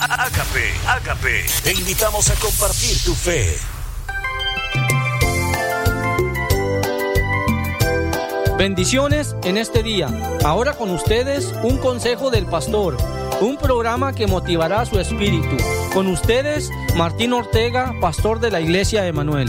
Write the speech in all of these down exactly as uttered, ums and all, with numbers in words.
Ágape, Ágape. Te invitamos a compartir tu fe. Bendiciones en este día. Ahora con ustedes un consejo del pastor, un programa que motivará su espíritu. Con ustedes, Martín Ortega, pastor de la Iglesia Emanuel.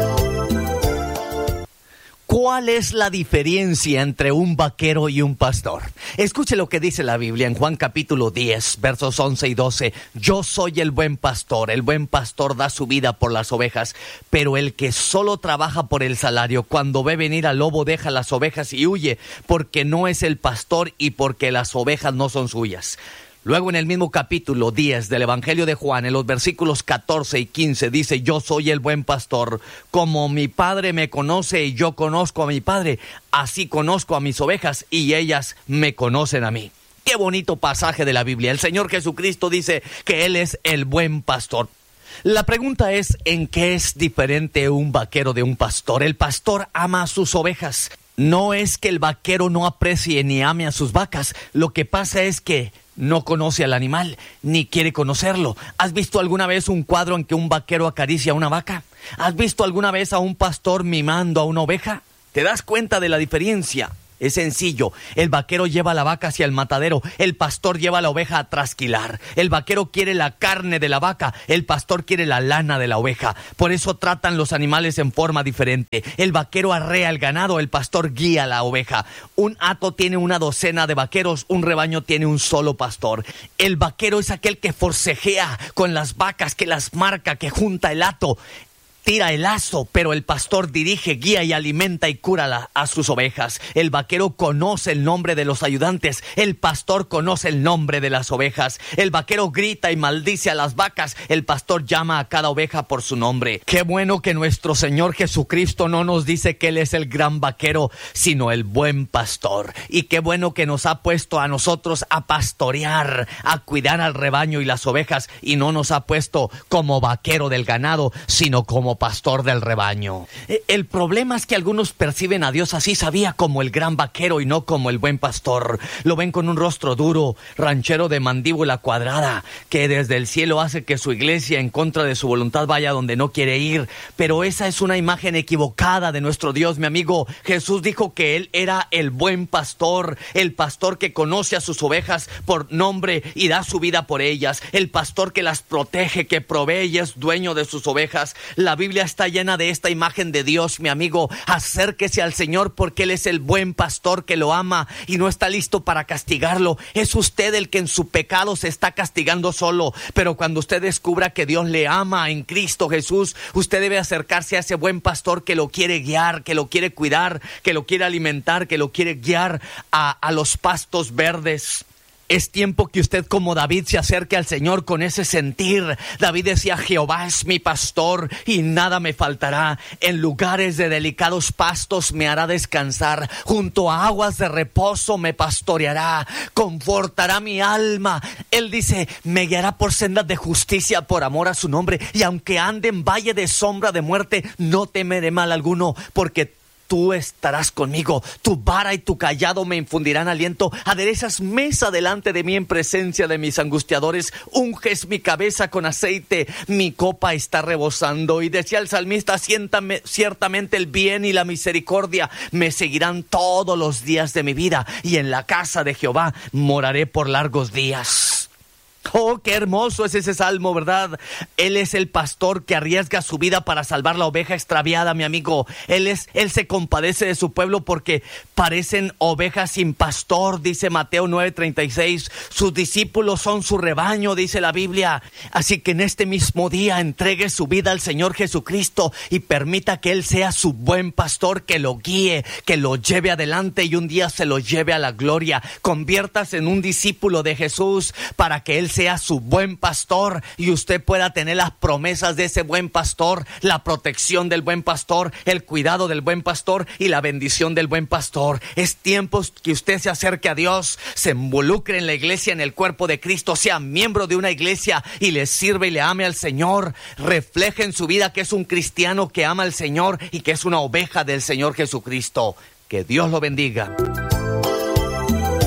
¿Cuál es la diferencia entre un vaquero y un pastor? Escuche lo que dice la Biblia en Juan capítulo diez, versos once y doce. Yo soy el buen pastor, el buen pastor da su vida por las ovejas, pero el que solo trabaja por el salario, cuando ve venir al lobo deja las ovejas y huye, porque no es el pastor y porque las ovejas no son suyas. Luego en el mismo capítulo diez del Evangelio de Juan, en los versículos catorce y quince, dice: yo soy el buen pastor, como mi Padre me conoce y yo conozco a mi Padre, así conozco a mis ovejas y ellas me conocen a mí. Qué bonito pasaje de la Biblia. El Señor Jesucristo dice que Él es el buen pastor. La pregunta es, ¿en qué es diferente un vaquero de un pastor? El pastor ama a sus ovejas. No es que el vaquero no aprecie ni ame a sus vacas. Lo que pasa es que no conoce al animal, ni quiere conocerlo. ¿Has visto alguna vez un cuadro en que un vaquero acaricia a una vaca? ¿Has visto alguna vez a un pastor mimando a una oveja? ¿Te das cuenta de la diferencia? Es sencillo, el vaquero lleva la vaca hacia el matadero, el pastor lleva la oveja a trasquilar. El vaquero quiere la carne de la vaca, el pastor quiere la lana de la oveja. Por eso tratan los animales en forma diferente. El vaquero arrea el ganado, el pastor guía la oveja. Un hato tiene una docena de vaqueros, un rebaño tiene un solo pastor. El vaquero es aquel que forcejea con las vacas, que las marca, que junta el hato. Tira el lazo, pero el pastor dirige, guía y alimenta y cura la, a sus ovejas. El vaquero conoce el nombre de los ayudantes, el pastor conoce el nombre de las ovejas. El vaquero grita y maldice a las vacas, el pastor llama a cada oveja por su nombre. Qué bueno que nuestro Señor Jesucristo no nos dice que Él es el gran vaquero, sino el buen pastor. Y qué bueno que nos ha puesto a nosotros a pastorear, a cuidar al rebaño y las ovejas, y no nos ha puesto como vaquero del ganado, sino como pastor del rebaño. El problema es que algunos perciben a Dios así, sabía, como el gran vaquero y no como el buen pastor. Lo ven con un rostro duro, ranchero de mandíbula cuadrada, que desde el cielo hace que su iglesia en contra de su voluntad vaya donde no quiere ir. Pero esa es una imagen equivocada de nuestro Dios, mi amigo. Jesús dijo que Él era el buen pastor, el pastor que conoce a sus ovejas por nombre y da su vida por ellas, el pastor que las protege, que provee y es dueño de sus ovejas. La Biblia está llena de esta imagen de Dios, mi amigo. Acérquese al Señor porque Él es el buen pastor que lo ama y no está listo para castigarlo. Es usted el que en su pecado se está castigando solo, pero cuando usted descubra que Dios le ama en Cristo Jesús, usted debe acercarse a ese buen pastor que lo quiere guiar, que lo quiere cuidar, que lo quiere alimentar, que lo quiere guiar a, a los pastos verdes. Es tiempo que usted, como David, se acerque al Señor con ese sentir. David decía: Jehová es mi pastor y nada me faltará. En lugares de delicados pastos me hará descansar. Junto a aguas de reposo me pastoreará. Confortará mi alma. Él dice: me guiará por sendas de justicia por amor a su nombre. Y aunque ande en valle de sombra de muerte, no temeré mal alguno, porque tú estarás conmigo, tu vara y tu cayado me infundirán aliento. Aderezas mesa delante de mí en presencia de mis angustiadores. Unges mi cabeza con aceite, mi copa está rebosando. Y decía el salmista: Siéntame, ciertamente el bien y la misericordia me seguirán todos los días de mi vida, y en la casa de Jehová moraré por largos días. Oh, qué hermoso es ese salmo, ¿verdad? Él es el pastor que arriesga su vida para salvar la oveja extraviada, mi amigo. Él es, él se compadece de su pueblo porque parecen ovejas sin pastor, dice Mateo nueve treinta y seis. Sus discípulos son su rebaño, dice la Biblia. Así que en este mismo día entregue su vida al Señor Jesucristo y permita que Él sea su buen pastor, que lo guíe, que lo lleve adelante y un día se lo lleve a la gloria. Conviértase en un discípulo de Jesús para que Él sea su buen pastor y usted pueda tener las promesas de ese buen pastor, la protección del buen pastor, el cuidado del buen pastor y la bendición del buen pastor. Es tiempo que usted se acerque a Dios, se involucre en la iglesia, en el cuerpo de Cristo, sea miembro de una iglesia y le sirve y le ame al Señor. Refleje en su vida que es un cristiano que ama al Señor y que es una oveja del Señor Jesucristo. Que Dios lo bendiga.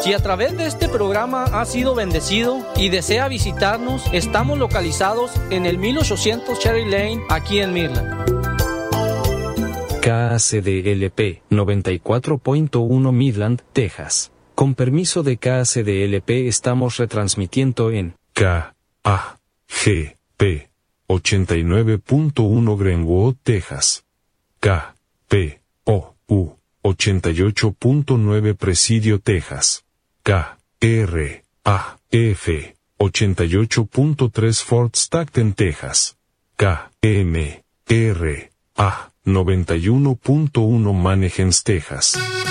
Si a través de este programa ha sido bendecido y desea visitarnos, estamos localizados en el mil ochocientos Cherry Lane, aquí en Midland. K A C D L P noventa y cuatro punto uno Midland, Texas. Con permiso de K A C D L P estamos retransmitiendo en K A G P ochenta y nueve punto uno Greenwood, Texas. K P O U ochenta y ocho punto nueve Presidio, Texas. K R A F ochenta y ocho punto tres Fort Stockton, Texas. K M R A noventa y uno punto uno Manheim, Texas.